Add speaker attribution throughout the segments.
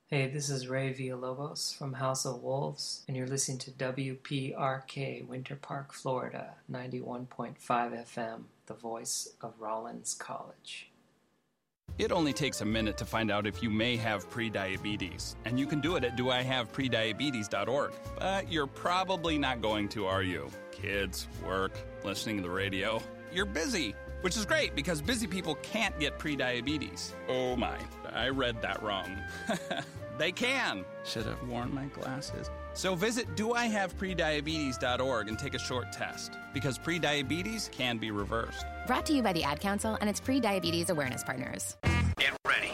Speaker 1: Hey, this is Ray Villalobos from House of Wolves, and you're listening to WPRK, Winter Park, Florida, 91.5 FM, the voice of Rollins College.
Speaker 2: It only takes a minute to find out if you may have prediabetes, and you can do it at doihaveprediabetes.org. But you're probably not going to, are you? Kids, work, listening to the radio. You're busy, which is great because busy people can't get prediabetes. Oh my, I read that wrong. They can. Should have worn my glasses. So visit doihaveprediabetes.org and take a short test, because prediabetes can be reversed.
Speaker 3: Brought to you by the Ad Council and its pre-diabetes awareness partners.
Speaker 4: Get ready.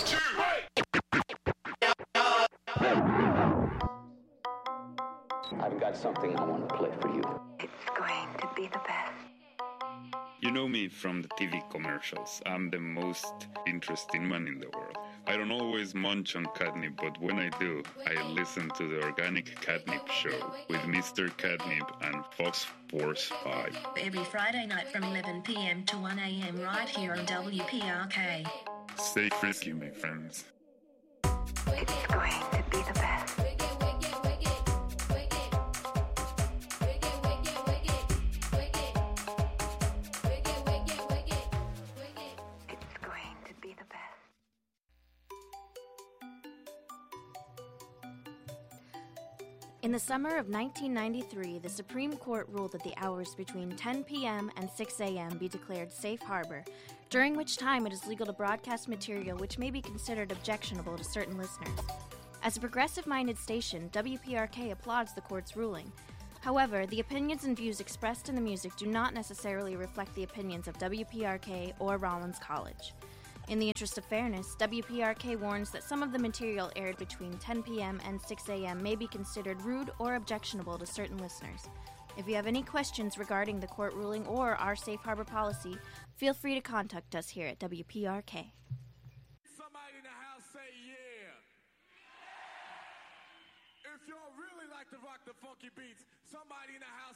Speaker 5: I've got something I want to play for you.
Speaker 6: It's going to be the best.
Speaker 7: You know me from the TV commercials. I'm the most interesting man in the world. I don't always munch on catnip, but when I do, I listen to the Organic Catnip Show with Mr. Catnip and Fox Force 5.
Speaker 8: Every Friday night from 11 p.m. to 1 a.m. right here on WPRK.
Speaker 7: Stay frisky, my friends.
Speaker 6: It's going to be the best.
Speaker 9: In the summer of 1993, the Supreme Court ruled that the hours between 10 p.m. and 6 a.m. be declared safe harbor, during which time it is legal to broadcast material which may be considered objectionable to certain listeners. As a progressive-minded station, WPRK applauds the court's ruling. However, the opinions and views expressed in the music do not necessarily reflect the opinions of WPRK or Rollins College. In the interest of fairness, WPRK warns that some of the material aired between 10 p.m. and 6 a.m. may be considered rude or objectionable to certain listeners. If you have any questions regarding the court ruling or our safe harbor policy, feel free to contact us here at WPRK.
Speaker 10: Somebody in the house say yeah. If y'all really like to rock the funky beats, somebody in the house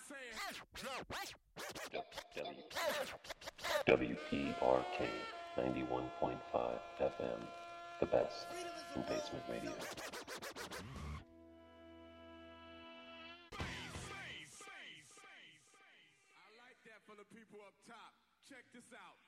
Speaker 10: say
Speaker 5: WPRK 91.5 FM, the best in basement radio.
Speaker 10: I like that for the people up top. Check this out.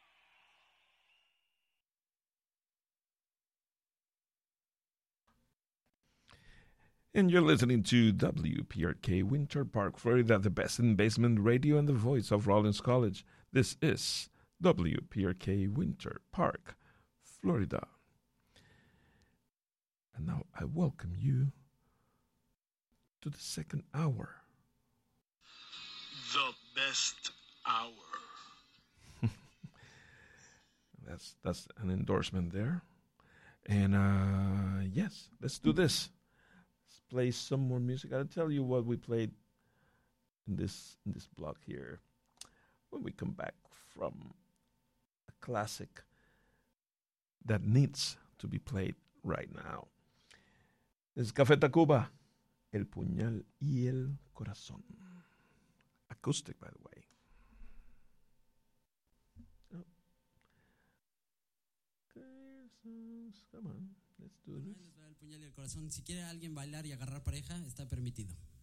Speaker 11: And you're listening to WPRK Winter Park, Florida, the best in basement radio and the voice of Rollins College. This is WPRK Winter Park, Florida. And now I welcome you to the second hour.
Speaker 12: The best hour.
Speaker 11: That's an endorsement there. And yes, let's do this. Let's play some more music. I'll tell you what we played in this block here when we come back from a classic that needs to be played right now. This is Café Tacuba, El Puñal y el Corazón. Acoustic, by the way. Come on, let's do this.
Speaker 13: El Puñal y el Corazón. Si quiere alguien bailar y agarrar pareja, está permitido.